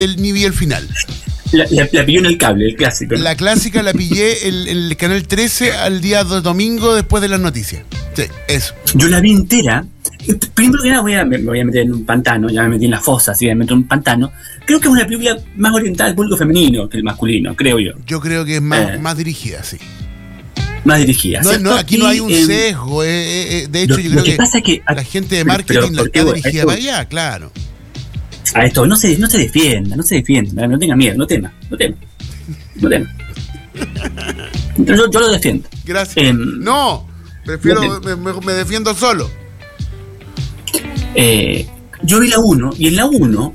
ni vi el final. La pilló en el cable, el clásico. La clásica la pillé en el canal 13 al día domingo después de las noticias. Sí, eso. Yo la vi entera. Primero que nada me voy a meter en un pantano, ya me metí en la fosa, así me meto en un pantano. Creo que es una película más orientada al público femenino que el masculino, creo yo. Yo creo que es más dirigida, sí. Más dirigida. No, aquí no hay un sesgo. De hecho, yo creo que pasa es que la gente de marketing la está dirigida para allá, claro. A esto, no se defienda, no tenga miedo, no tema. Yo lo defiendo. Gracias. No, prefiero, me defiendo solo. Yo vi la 1 y en la 1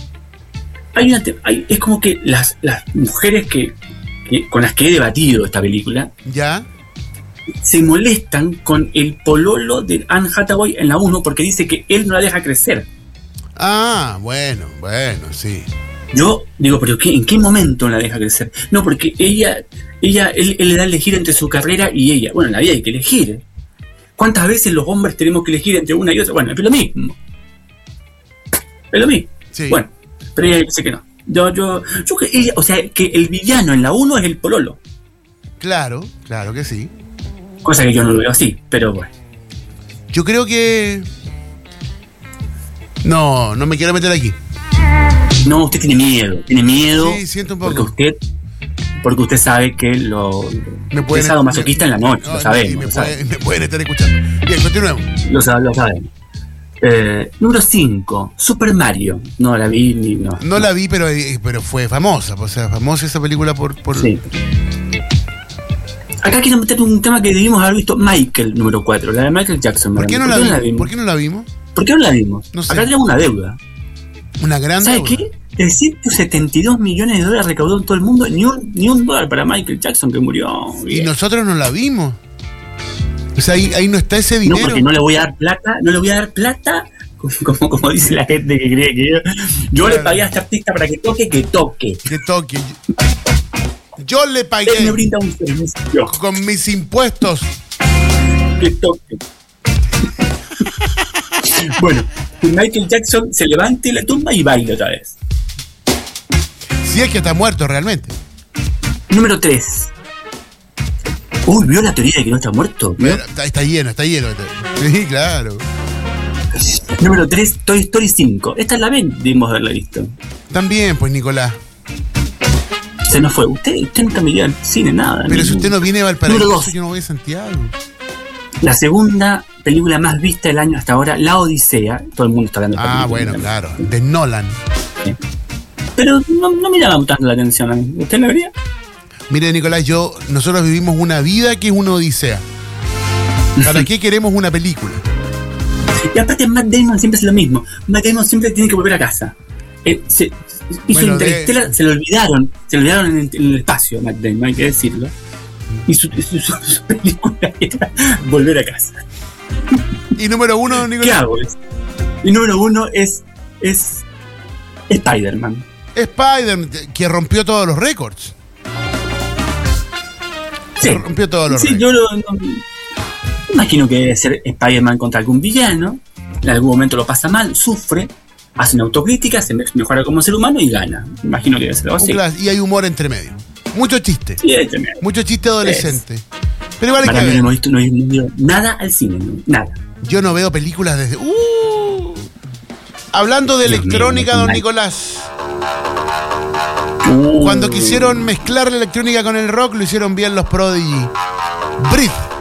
es como que las mujeres que con las que he debatido esta película ya se molestan con el pololo de Anne Hathaway en la 1 porque dice que él no la deja crecer. Ah, bueno, sí. Yo digo, pero ¿en qué momento la deja crecer? No, porque él le da a elegir entre su carrera y ella. Bueno, en la vida hay que elegir. ¿Cuántas veces los hombres tenemos que elegir entre una y otra? Bueno, es lo mismo. Sí. Bueno, pero ella dice que no. Yo que ella, o sea, que el villano en la 1 es el pololo. Claro que sí. Cosa que yo no lo veo así, pero bueno. Yo creo que... No me quiero meter aquí. No, usted tiene miedo. Sí, siento un poco. Porque usted sabe que lo pesado masoquista en la noche, lo sabemos. Me pueden estar escuchando. Bien, continuemos. Lo sabemos. Número 5, Super Mario. No la vi ni no. No la vi, pero fue famosa. O sea, famosa esa película por... Sí. Acá quiero meter un tema que debimos haber visto, Michael, número 4, la de Michael Jackson. ¿Por qué no la vimos? ¿Por qué no la vimos? No sé. Acá tenemos una deuda. Una gran ¿Sabes deuda? qué? De 172 millones de dólares recaudó en todo el mundo, ni un dólar para Michael Jackson que murió. Bien. Y nosotros no la vimos. O sea, ahí no está ese dinero. No, porque no le voy a dar plata, como dice la gente que cree que yo le pagué a este artista para que toque. Yo le pagué. Él me brinda un servicio con mis impuestos. Que toque. Bueno, Michael Jackson se levanta de la tumba y baila otra vez. Si es que está muerto realmente. Número 3. Uy, ¿vio la teoría de que no está muerto? Está lleno. Sí, claro. Número 3, Toy Story 5. Esta la ven, debimos haberla visto. También, pues, Nicolás. Se nos fue. Usted nunca me iba al cine, nada. Pero si usted no viene a Valparaíso, número 2. Yo no voy a Santiago. La segunda película más vista del año hasta ahora, La Odisea. Todo el mundo está hablando de esta película. Bueno, claro. De Nolan. Sí. Pero no me llama tanto la atención a mí. ¿Usted la vería? Mire, Nicolás, nosotros vivimos una vida que es una odisea. ¿Para qué queremos una película? Y aparte Matt Damon siempre es lo mismo. Matt Damon siempre tiene que volver a casa. Hizo Interstellar, se lo olvidaron en el espacio, Matt Damon, hay que decirlo. Y su película era volver a casa. ¿Y número 1, Nicolás? ¿Qué hago? Y número 1 es Spider-Man. Spider-Man, que rompió todos los récords. Sí. Rompió todos los récords. Yo imagino que debe ser Spider-Man contra algún villano. En algún momento lo pasa mal, sufre, hace una autocrítica, se mejora como ser humano y gana. Imagino que debe ser algo así. Y hay humor entre medio. Mucho chiste. Sí, entre medio. Mucho chiste adolescente. Pero igual para mí no he visto nada al cine, nada. Yo no veo películas desde... Hablando de electrónica, don Nicolás. Cuando quisieron mezclar la electrónica con el rock, lo hicieron bien los Prodigy. Breathe.